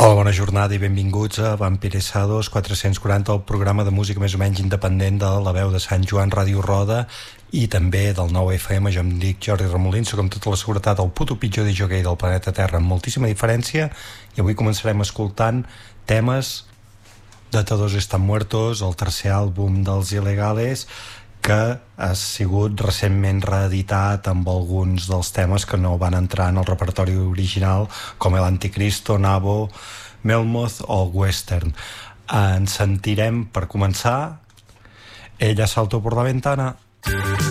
Hola, bona jornada i benvinguts a Vampiresados 440, el programa de música més o menys independent de La Veu de Sant Joan, Ràdio Roda, i també del 9FM. Jo em dic Jordi Remolins, soc amb tota la seguretat el puto pitjor de jockey del planeta Terra, amb moltíssima diferència, i avui començarem escoltant temes de Todos Están Muertos, el tercer àlbum dels Il·legales, que ha sigut recentment reeditat amb alguns dels temes que no van entrar en el repertori original, com El Anticristo, Nabo, Melmoth o Western. Ens sentirem, per començar, Ella saltó por la ventana.